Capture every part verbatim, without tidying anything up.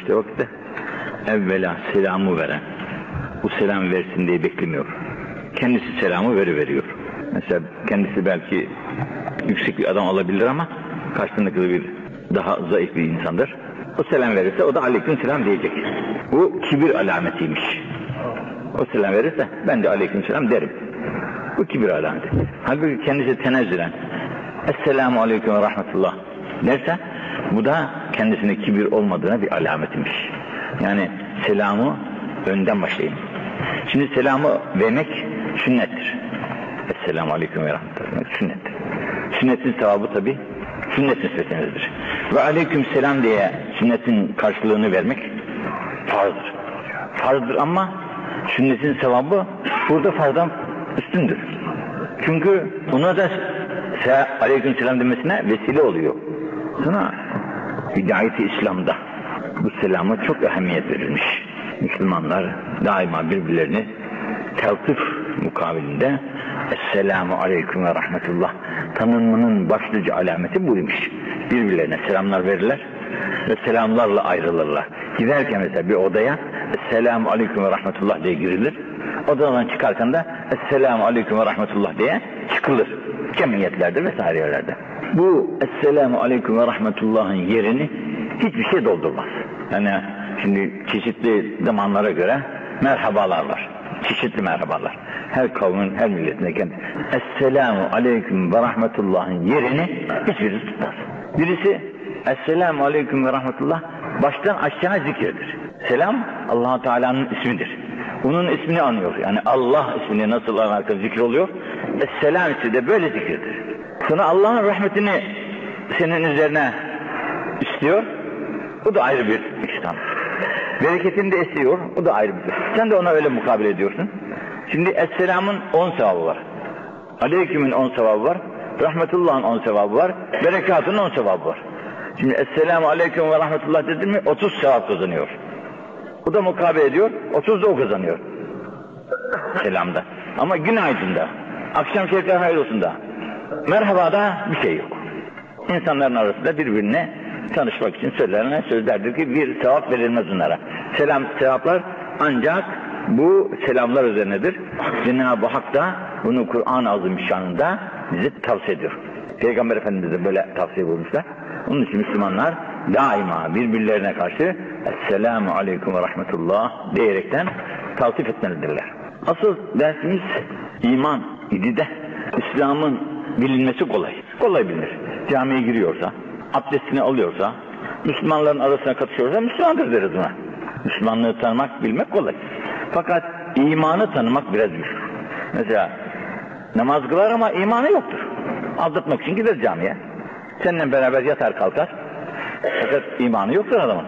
İşte vakitte evvela selamı veren, bu selam versin diye beklemiyor. Kendisi selamı veriveriyor. Mesela kendisi belki yüksek bir adam olabilir ama karşısındaki bir daha zayıf bir insandır. O selam verirse o da aleyküm selam diyecek. Bu kibir alametiymiş. O selam verirse ben de aleyküm selam derim. Bu kibir alameti. Halbuki kendisi tenezzülen Esselamu aleyküm ve rahmetullah derse bu da kendisine kibir olmadığına bir alametiymiş. Yani selamı önden başlayın. Şimdi selamı vermek sünnettir. Esselamu aleyküm ve rahmetullah sünnettir. Sünnetin sevabı tabi sünnet nispetinizdir. Ve aleyküm selam diye sünnetin karşılığını vermek farzdır. Farzdır ama sünnetin sevabı burada farzdan üstündür. Çünkü ona da aleyküm selam demesine vesile oluyor. Sonra hidayeti İslam'da bu selama çok ehemmiyet verilmiş. Müslümanlar daima birbirlerini teltif mukabilinde Esselamu aleyküm ve rahmetullah tanınmanın başlıca alameti buymuş. Birbirlerine selamlar verirler ve selamlarla ayrılırlar. Giderken mesela bir odaya Esselamu aleyküm ve rahmetullah diye girilir. Odadan çıkarken de Esselamu aleyküm ve rahmetullah diye çıkılır. Cemiyetlerde vesaire yerlerde. Bu Esselamu aleyküm ve rahmetullah'ın yerini hiçbir şey doldurmaz. Yani şimdi çeşitli zamanlara göre merhabalar var. Çeşitli merhabalar. Her kavmin, her milletine kendi. Esselamu aleyküm ve rahmetullah'ın yerini hiçbirisi tutmaz. Birisi Esselamu aleyküm ve rahmetullah baştan aşağı zikirdir. Selam Allah Teala'nın ismidir. Onun ismini anıyor. Yani Allah ismini nasıl anarken zikir oluyor? Esselam ismi de böyle zikirdir. Sonra Allah'ın rahmetini senin üzerine istiyor. Bu da ayrı bir işlem. Bereketini de istiyor. O da ayrı bir şey. Sen de ona öyle mukabele ediyorsun. Şimdi Esselam'ın on sevabı var. Aleyküm'ün on sevabı var. Rahmetullah'ın on sevabı var. Berekatın on sevabı var. Şimdi Esselamu aleyküm ve rahmetullah dedim mi otuz sevap kazanıyor. O da mukabele ediyor. otuz da o kazanıyor. Selamda. Ama günaydın'da, akşam şerifler hayırlısında, merhabada bir şey yok. İnsanların arasında birbirine tanışmak için söylenen sözlerdir ki bir sevap verilmez onlara. Selam, sevaplar ancak bu selamlar üzerinedir. Cenab-ı Hak da bunu Kur'an-ı Azimüşşan'ında bize tavsiye ediyor. Peygamber Efendimiz de böyle tavsiye buyurmuşlar. Onun için Müslümanlar daima birbirlerine karşı Esselamu aleyküm ve rahmetullah diyerekten tavsif etmelidirler. Asıl dersimiz iman idi de İslam'ın bilinmesi kolay. Kolay bilinir. Camiye giriyorsa, abdestini alıyorsa, Müslümanların arasına katışıyorsa Müslümandır deriz buna. Müslümanlığı tanımak, bilmek kolay. Fakat imanı tanımak biraz güç. Mesela namaz kılar ama imanı yoktur. Aldatmak için gider camiye. Seninle beraber yatar kalkar. Fakat imanı yoktur adamın.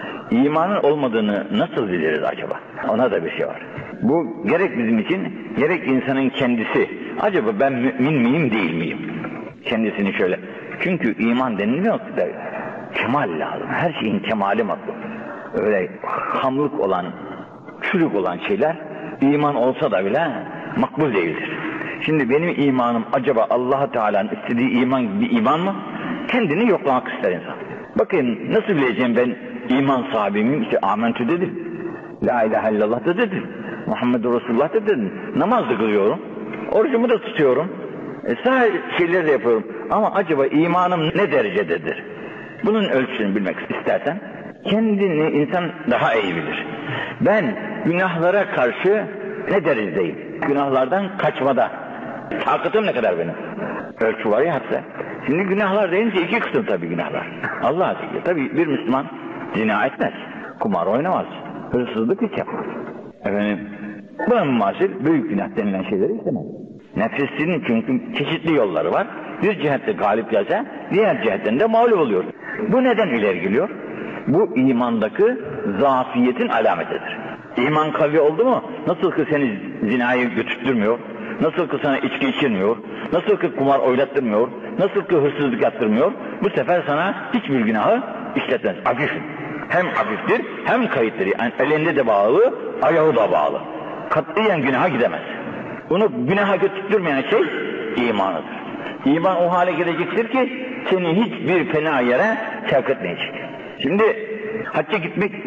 İmanın olmadığını nasıl biliriz acaba? Ona da bir şey var. Bu gerek bizim için, gerek insanın kendisi. Acaba ben mümin miyim, değil miyim? Kendisini şöyle. Çünkü iman denilmiyor ki de kemal lazım. Her şeyin kemali matlub. Öyle hamlık olan, çürük olan şeyler iman olsa da bile makbul değildir. Şimdi benim imanım acaba Allah Teala'nın istediği iman bir iman mı? Kendini yoklamak ister insan. Bakın nasıl bileceğim ben iman sahibiyim? İşte amentü dedim. La ilahe illallah da dedim. Muhammedur Resulullah da dedim. Namaz da kılıyorum. Orucumu da tutuyorum. E, sahi şeyleri de yapıyorum. Ama acaba imanım ne derecededir? Bunun ölçüsünü bilmek istersen kendini insan daha iyi bilir. Ben günahlara karşı ne derecedeyim? Günahlardan kaçmada. Takatım ne kadar benim? Ölçü var ya hepsi. Şimdi günahlar deyince iki kısım tabii günahlar. Allah aşkına tabii bir Müslüman zina etmez. Kumar oynamaz. Hırsızlık hiç yapmaz. Efendim, buna mumasil büyük günah denilen şeyleri istemez. Nefsinin çünkü çeşitli yolları var. Bir cihette galip gelse, diğer cihetten de mağlup oluyor. Bu neden ileri geliyor? Bu imandaki zafiyetin alametidir. İman kavi oldu mu, nasıl ki seni zinaya götürtmüyor, nasıl ki sana içki içirmiyor, nasıl ki kumar oynattırmıyor, nasıl ki hırsızlık yaptırmıyor, bu sefer sana hiçbir günahı işletmez. Hafif. Hem hafiftir, hem kayıttır. Yani elinde de bağlı, ayağı da bağlı. Katliyen günaha gidemez. Bunu günaha götürtmeyen şey imanıdır. İman o hale gelecektir ki seni hiçbir fena yere sevk etmeyecek. Şimdi hacca gitmek